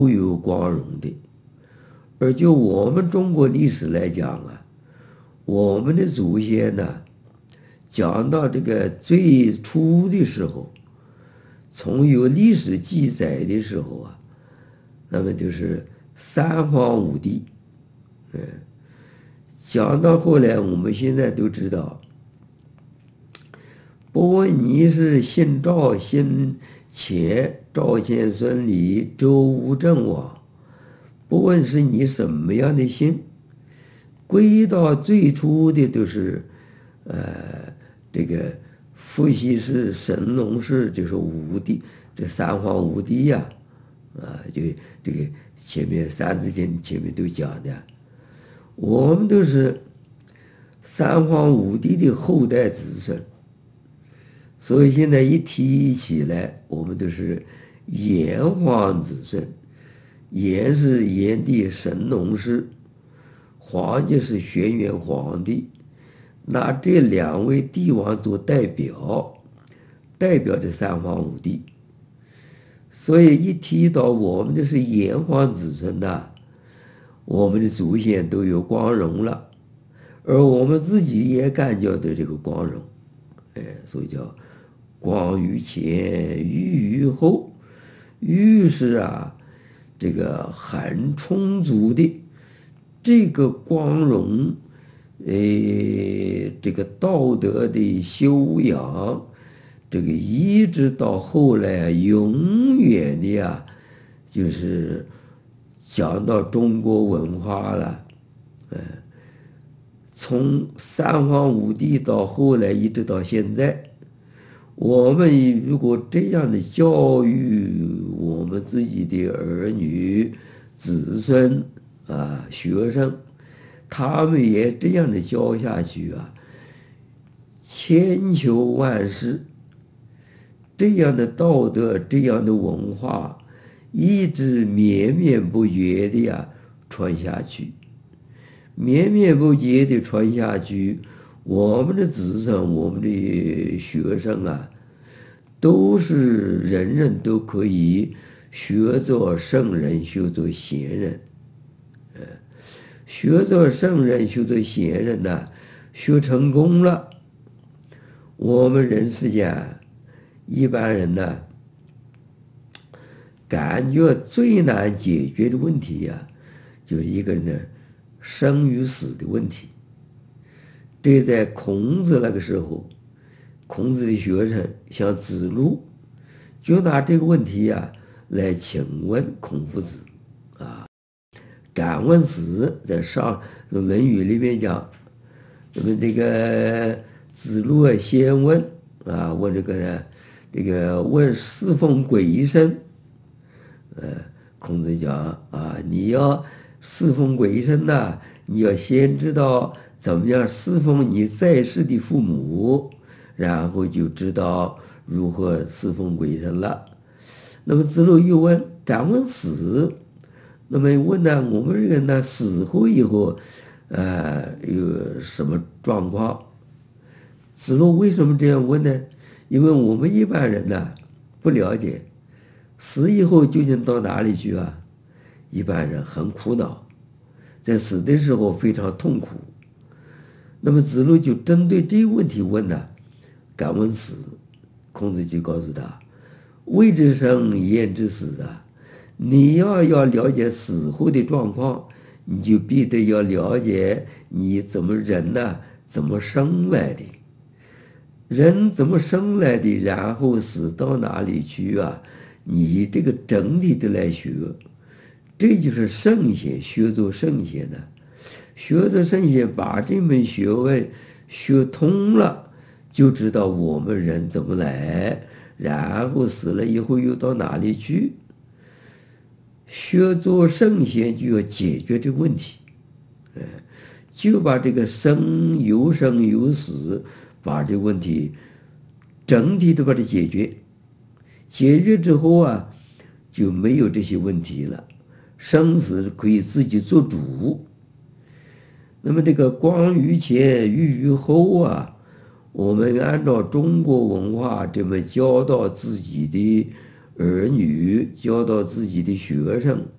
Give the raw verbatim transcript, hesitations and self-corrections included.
都有光荣的。而就我们中国历史来讲啊，我们的祖先呢，讲到这个最初的时候，从有历史记载的时候啊，那么就是三皇五帝。嗯，讲到后来，我们现在都知道，不问你是姓赵、姓钱、赵钱孙李周吴郑王，不问是你什么样的姓，归到最初的都是，呃，这个伏羲氏、神农氏，就是五帝，这三皇五帝呀、啊，啊，就这个前面《三字经》前面都讲的，我们都是三皇五帝的后代子孙。所以现在一提起来，我们都是炎黄子孙。炎是炎帝神农氏，黄就是轩辕黄帝，拿这两位帝王做代表，代表这三皇五帝。所以一提到我们的是炎黄子孙呐，我们的祖先都有光荣了，而我们自己也感觉到这个光荣，哎，所以叫光于前，裕于后。裕是啊，这个很充足的这个光荣，诶，这个道德的修养，这个一直到后来永远的呀，就是讲到中国文化了，嗯，从三皇五帝到后来一直到现在。我们如果这样的教育我们自己的儿女、子孙啊、学生，他们也这样的教下去啊，千秋万世，这样的道德、这样的文化，一直绵绵不绝的呀传下去，绵绵不绝的传下去。我们的子孙，我们的学生啊，都是人人都可以学做圣人，学做贤人。呃，学做圣人，学做贤人呐、啊，学成功了，我们人世间一般人呢，感觉最难解决的问题呀、啊，就是一个人的生与死的问题。这在孔子那个时候，孔子的学生像子路，就拿这个问题呀、啊、来请问孔夫子啊。敢问死，在上《论语》里面讲，那么这个子路啊先问啊，问这个呢，这个问侍奉鬼神，呃，孔子讲啊，你要侍奉鬼神呐、啊，你要先知道怎么样侍奉你在世的父母，然后就知道如何侍奉鬼神了。那么子路又问，敢问死，那么问呢，我们人呢死后以后，呃，有什么状况？子路为什么这样问呢？因为我们一般人呢不了解，死以后究竟到哪里去啊？一般人很苦恼，在死的时候非常痛苦。那么子路就针对这个问题问呢，敢问死，孔子就告诉他，未知生焉知死啊，你要要了解死后的状况，你就必得要了解你怎么人呢、啊、怎么生来的，人怎么生来的，然后死到哪里去啊，你这个整体的来学，这就是圣贤，学做圣贤的。学做圣贤，把这门学问学通了，就知道我们人怎么来，然后死了以后又到哪里去。学做圣贤就要解决这个问题，就把这个生有生有死，把这个问题整体的把它解决。解决之后啊，就没有这些问题了，生死可以自己做主。那么这个光于前，裕于后啊，我们按照中国文化这么教导自己的儿女，教导自己的学生，